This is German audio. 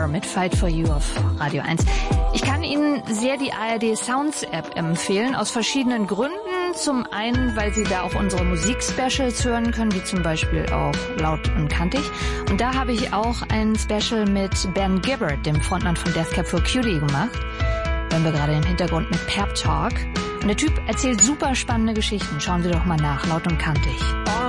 mit Fight for You auf Radio 1. Ich kann Ihnen sehr die ARD Sounds App empfehlen, aus verschiedenen Gründen. Zum einen, weil Sie da auch unsere Musikspecials hören können, wie zum Beispiel auch Laut und Kantig. Und da habe ich auch ein Special mit Ben Gibbard, dem Frontmann von Death Cab for Cutie, gemacht. Hören wir gerade im Hintergrund mit Pep Talk. Und der Typ erzählt super spannende Geschichten. Schauen Sie doch mal nach, Laut und Kantig.